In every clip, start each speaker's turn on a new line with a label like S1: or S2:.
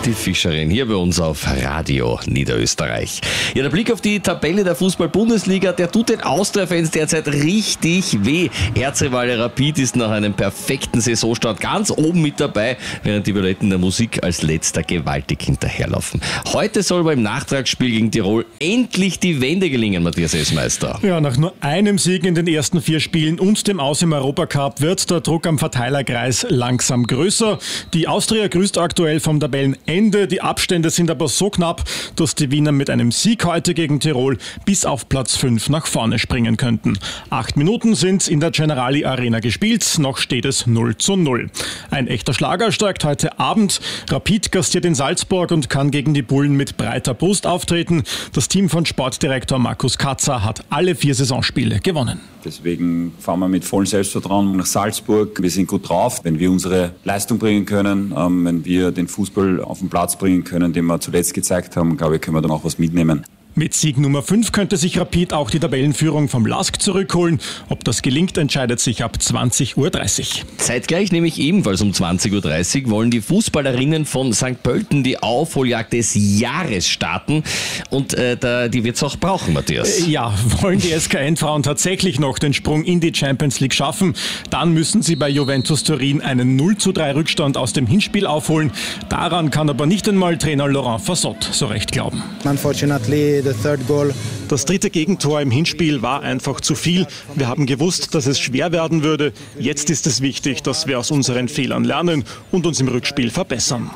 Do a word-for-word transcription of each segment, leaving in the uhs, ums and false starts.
S1: die Fischerin, hier bei uns auf Radio Niederösterreich. Ja, der Blick auf die Tabelle der Fußball-Bundesliga, der tut den Austria-Fans derzeit richtig weh. Erzrivale Rapid ist nach einem perfekten Saisonstart ganz oben mit dabei, während die Violetten der Musik als letzter gewaltig hinterherlaufen. Heute soll beim Nachtragsspiel gegen Tirol endlich die Wende gelingen, Matthias Esmeister.
S2: Ja, nach nur einem Sieg in den ersten vier Spielen und dem Aus im Europacup wird der Druck am Verteilerkreis langsam größer. Die Austria grüßt aktuell vom Tabellenende. Die Abstände sind aber so knapp, dass die Wiener mit einem Sieg heute gegen Tirol bis auf Platz fünf nach vorne springen könnten. Acht Minuten sind in der Generali Arena gespielt, noch steht es null zu null. Ein echter Schlager steigt heute Abend. Rapid gastiert in Salzburg und kann gegen die Bullen mit breiter Brust auftreten. Das Team von Sportdirektor Markus Katzer hat alle vier Saisonspiele gewonnen.
S3: Deswegen fahren wir mit vollem Selbstvertrauen nach Salzburg. Wir sind gut drauf, wenn wir unsere Leistung bringen können, ähm, wenn wir den Fußball auf den Platz bringen können, den wir zuletzt gezeigt haben, glaube ich, können wir dann auch was mitnehmen.
S2: Mit Sieg Nummer fünf könnte sich Rapid auch die Tabellenführung vom Lask zurückholen. Ob das gelingt, entscheidet sich ab zwanzig Uhr dreißig.
S1: Zeitgleich, nämlich ebenfalls um zwanzig Uhr dreißig, wollen die Fußballerinnen von Sankt Pölten die Aufholjagd des Jahres starten. Und äh, da, die wird es auch brauchen, Matthias.
S2: Äh, ja, wollen die S K N-Frauen tatsächlich noch den Sprung in die Champions League schaffen, dann müssen sie bei Juventus Turin einen null zu drei Rückstand aus dem Hinspiel aufholen. Daran kann aber nicht einmal Trainer Laurent Fassot so recht glauben.
S4: Unfortunately, the third goal.
S2: Das dritte Gegentor im Hinspiel war einfach zu viel. Wir haben gewusst, dass es schwer werden würde. Jetzt ist es wichtig, dass wir aus unseren Fehlern lernen und uns im Rückspiel verbessern.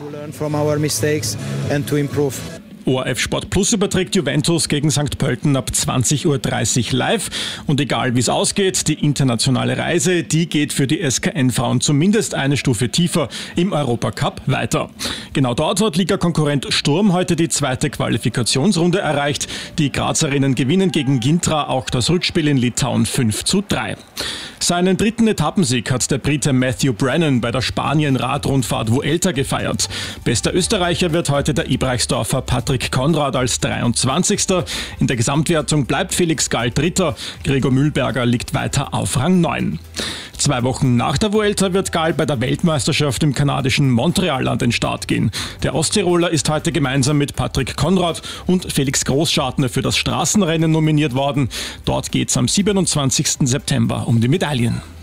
S2: O R F Sport Plus überträgt Juventus gegen Sankt Pölten ab zwanzig Uhr dreißig live. Und egal wie es ausgeht, die internationale Reise, die geht für die S K N-Frauen zumindest eine Stufe tiefer im Europacup weiter. Genau dort hat Ligakonkurrent Sturm heute die zweite Qualifikationsrunde erreicht. Die Grazerinnen gewinnen gegen Gintra auch das Rückspiel in Litauen fünf zu drei. Seinen dritten Etappensieg hat der Brite Matthew Brennan bei der Spanien-Radrundfahrt Vuelta gefeiert. Bester Österreicher wird heute der Ibrachsdorfer Patrick Konrad als dreiundzwanzigster In der Gesamtwertung bleibt Felix Gall Dritter. Gregor Mühlberger liegt weiter auf Rang neun. Zwei Wochen nach der Vuelta wird Gall bei der Weltmeisterschaft im kanadischen Montreal an den Start gehen. Der Osttiroler ist heute gemeinsam mit Patrick Konrad und Felix Großschartner für das Straßenrennen nominiert worden. Dort geht es am siebenundzwanzigsten September um die Medaillen.